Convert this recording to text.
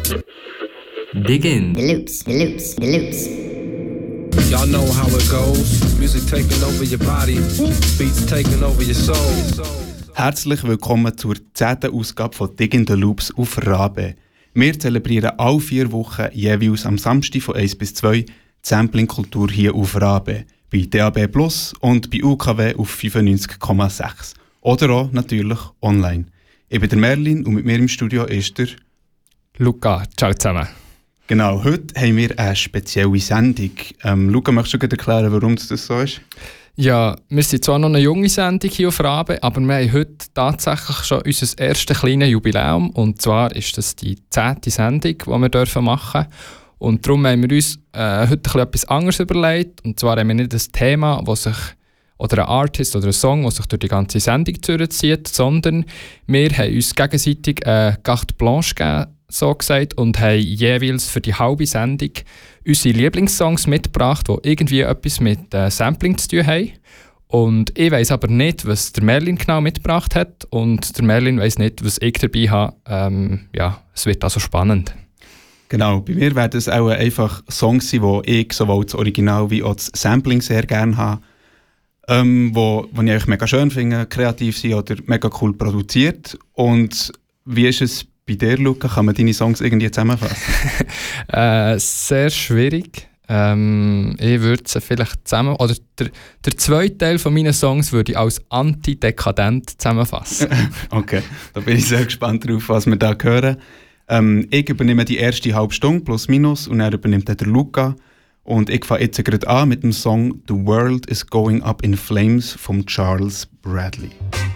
Dig in. The loops. Y'all know how it goes. Music taking over your body, beats taking over your soul. Herzlich willkommen zur 10. Ausgabe von Dig in the Loops auf Rabe. Wir zelebrieren alle 4 Wochen jeweils am Samstag von 1 bis 2 die Sampling-Kultur hier auf Rabe, bei DAB+ und bei UKW auf 95,6. Oder auch natürlich online. Ich bin der Merlin und mit mir im Studio ist der Luca. Ciao zusammen. Genau, heute haben wir eine spezielle Sendung. Luca, möchtest du gerade erklären, warum das so ist? Ja, wir sind zwar noch eine junge Sendung hier auf Rabe, aber wir haben heute tatsächlich schon unser erstes kleines Jubiläum. Und zwar ist das die 10. Sendung, die wir machen dürfen. Und darum haben wir uns heute etwas anderes überlegt. Und zwar haben wir nicht ein Thema, das sich, oder ein Artist oder ein Song, der sich durch die ganze Sendung durchzieht, sondern wir haben uns gegenseitig carte blanche gegeben, so gesagt, und haben jeweils für die halbe Sendung unsere Lieblingssongs mitgebracht, die irgendwie etwas mit Sampling zu tun haben. Und ich weiss aber nicht, was der Merlin genau mitgebracht hat, und der Merlin weiss nicht, was ich dabei habe. Es wird also spannend. Genau, bei mir werden es auch einfach Songs sein, die ich sowohl das Original wie auch das Sampling sehr gerne habe, wo ich eigentlich mega schön finde, kreativ sind oder mega cool produziert. Und wie ist es bei dir, Luca? Kann man deine Songs irgendwie zusammenfassen? Sehr schwierig. Ich würde sie vielleicht zusammen... Oder der zweite Teil von meinen Songs würde ich als antidekadent zusammenfassen. Okay, da bin ich sehr gespannt drauf, was wir da hören. Ich übernehme die erste halbe Stunde plus minus und er übernimmt dann der Luca. Und ich fange jetzt gerade an mit dem Song «The World is Going Up in Flames» von Charles Bradley.